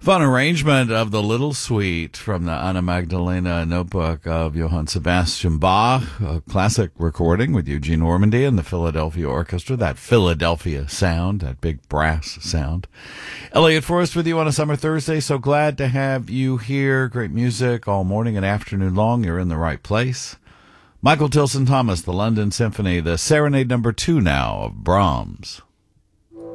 Fun arrangement of the Little Suite from the Anna Magdalena notebook of Johann Sebastian Bach, a classic recording with Eugene Ormandy and the Philadelphia Orchestra, that Philadelphia sound, that big brass sound. Elliot Forrest with you on a summer Thursday. So glad to have you here. Great music all morning and afternoon long. You're in the right place. Michael Tilson Thomas, the London Symphony, the Serenade number 2 now of Brahms.